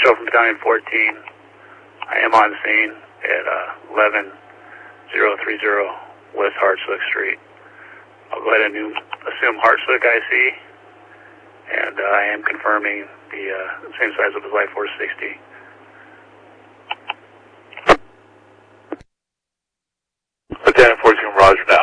Mitchell from Battalion 14. I am on scene at 11030 West Hartswick Street. I'll go ahead and assume Hartswick IC, and I am confirming the same size of his Life Force 60. Lieutenant 14, roger that.